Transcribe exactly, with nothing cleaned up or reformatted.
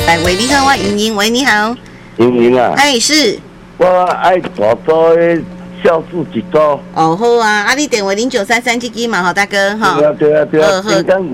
来，喂，你好，我莹莹，喂，你好， 莹莹啊， 哎，是， 我爱大组的酵素一组。 哦，好啊，啊，你电话零九三三七七嘛，好大哥哈， 对啊对啊对啊， 好好刚刚